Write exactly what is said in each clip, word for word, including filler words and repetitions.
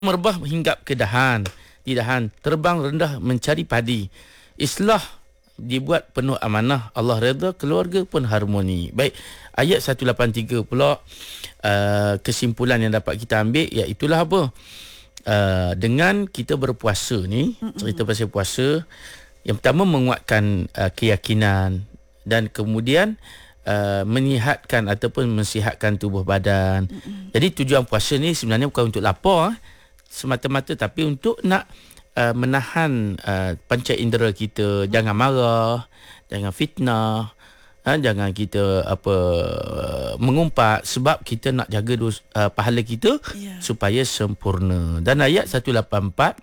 merebah hinggap ke dahan. Di dahan terbang rendah mencari padi. Islah dibuat penuh amanah. Allah redha, keluarga pun harmoni. Baik, ayat seratus lapan puluh tiga pula uh, kesimpulan yang dapat kita ambil iaitulah apa? Uh, dengan kita berpuasa ni, cerita pasal puasa, yang pertama menguatkan uh, keyakinan dan kemudian uh, menyihatkan ataupun mensihatkan tubuh badan. Mm-mm. Jadi tujuan puasa ni sebenarnya bukan untuk lapar semata-mata, tapi untuk nak uh, menahan uh, panca indera kita, jangan marah, jangan fitnah, ha, jangan kita apa uh, mengumpat, sebab kita nak jaga dos, uh, pahala kita yeah. supaya sempurna. Dan ayat seratus lapan puluh empat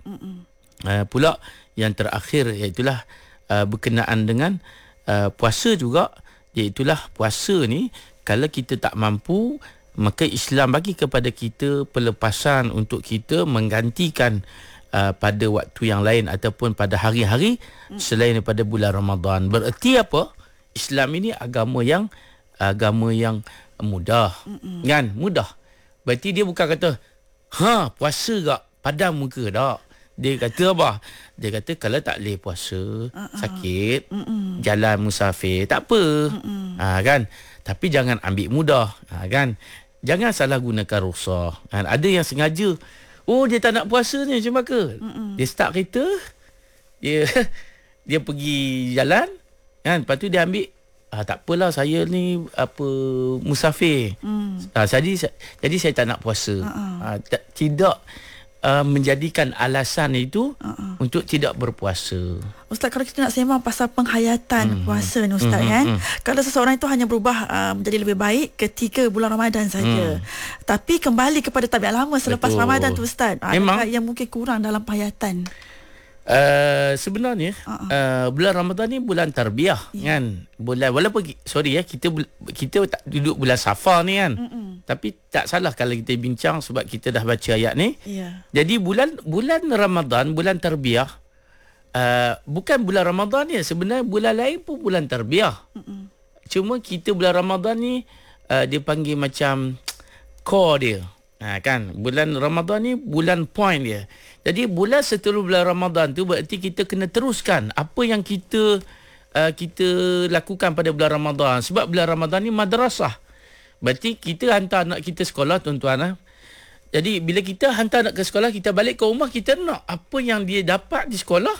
uh, pula yang terakhir iaitulah uh, berkenaan dengan uh, puasa juga, iaitulah puasa ni kalau kita tak mampu, maka Islam bagi kepada kita pelepasan untuk kita menggantikan uh, pada waktu yang lain ataupun pada hari-hari mm. selain daripada bulan Ramadan. Bererti apa? Islam ini agama yang agama yang mudah. Mm-mm. Kan? Mudah. Berarti dia bukan kata, ha, puasa tak? Padam muka tak? Dia kata apa? Dia kata kalau tak boleh puasa, uh-uh. sakit, Mm-mm. jalan musafir, tak apa. Ha, kan? Tapi jangan ambil mudah. Ha, kan? Jangan salah gunakan rukhsah. Ha, ada yang sengaja, oh dia tak nak puasa ni macam mana? Mm-mm. Dia start kereta, dia dia pergi jalan, kan? Lepas tu dia ambil, ah, tak apalah saya ni apa musafir. Mm. Ah, jadi jadi saya tak nak puasa. Uh-uh. Ah, tak, tidak uh, menjadikan alasan itu uh-uh. untuk tidak berpuasa. Ustaz, kalau kita nak sembang pasal penghayatan mm. puasa ni Ustaz, mm-hmm. kan, mm. kalau seseorang itu hanya berubah uh, menjadi lebih baik ketika bulan Ramadan saja, mm. tapi kembali kepada tabiat lama selepas Betul. Ramadan tu Ustaz, adakah yang mungkin kurang dalam penghayatan? Uh, sebenarnya uh-uh. uh, bulan Ramadan ni bulan tarbiyah, yeah. kan, bulan walaupun sorry ya kita kita tak duduk bulan Safar ni kan, Mm-mm. tapi tak salah kalau kita bincang sebab kita dah baca ayat ni, yeah. jadi bulan bulan Ramadan, bulan tarbiyah, uh, bukan bulan Ramadan ni, sebenarnya bulan lain pun bulan tarbiyah. Mm-mm. Cuma kita bulan Ramadan ni uh, dia panggil macam core dia. Ha, kan, bulan Ramadan ni bulan point dia. Jadi bulan setelah bulan Ramadan tu berarti kita kena teruskan apa yang kita uh, kita lakukan pada bulan Ramadan. Sebab bulan Ramadan ni madrasah. Berarti kita hantar anak kita sekolah, tuan-tuan. Ha? Jadi bila kita hantar anak ke sekolah, kita balik ke rumah, kita nak apa yang dia dapat di sekolah,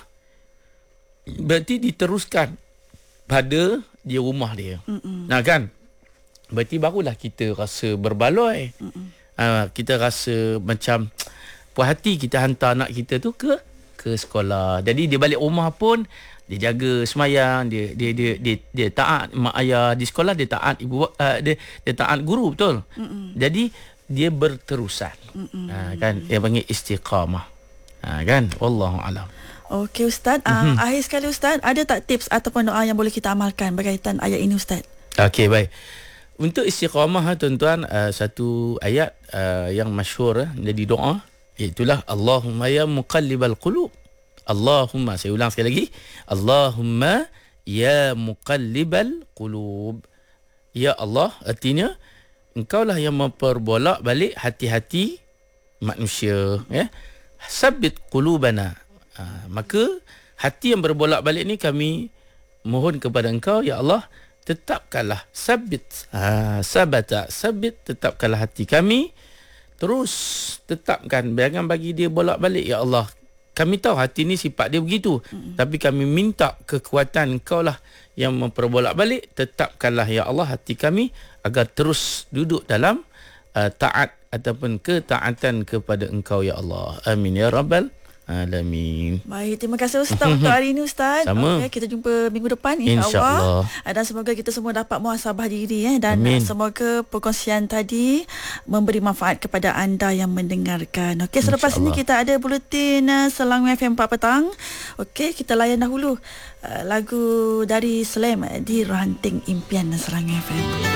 berarti diteruskan pada di rumah dia. Mm-mm. Nah kan, berarti barulah kita rasa berbaloi. Mm-mm. Uh, kita rasa macam puas hati kita hantar anak kita tu ke ke sekolah. Jadi dia balik rumah pun dia jaga semayang, dia dia dia dia, dia taat mak ayah, di sekolah dia taat ibu uh, dia dia taat guru, betul. Mm-mm. Jadi dia berterusan. Uh, kan, dia panggil istiqamah. Uh, kan, wallahu alam. Okey Ustaz, mm-hmm. uh, akhir sekali Ustaz, ada tak tips ataupun doa yang boleh kita amalkan berkaitan ayat ini Ustaz? Okey, baik. Untuk istiqamah, tuan-tuan, uh, satu ayat uh, yang masyhur uh, jadi doa, itulah Allahumma ya muqallibal qulub. Allahumma, saya ulang sekali lagi, Allahumma ya muqallibal qulub. Ya Allah, artinya engkaulah yang memperbolak balik hati-hati manusia, ya. Sabbit qulubana. Uh, maka hati yang berbolak balik ni kami mohon kepada engkau, ya Allah, tetapkanlah, sabit, ha, sabata, sabit, tetapkanlah hati kami, terus tetapkan, jangan bagi dia bolak-balik, ya Allah. Kami tahu hati ni sifat dia begitu, mm-hmm. tapi kami minta kekuatan engkau lah yang memperbolak-balik, tetapkanlah ya Allah hati kami agar terus duduk dalam uh, taat ataupun ketaatan kepada engkau, ya Allah. Amin ya rabbal alamin. Baik, terima kasih Ustaz untuk hari ini Ustaz. Sama. Okay, kita jumpa minggu depan insya-Allah. Insya dan semoga kita semua dapat muhasabah diri eh dan Amin. Semoga perkongsian tadi memberi manfaat kepada anda yang mendengarkan. Okey, selepas ini kita ada buletin uh, Selangor F M empat petang. Okey, kita layan dahulu uh, lagu dari Slam di Ranting Impian Selangor F M.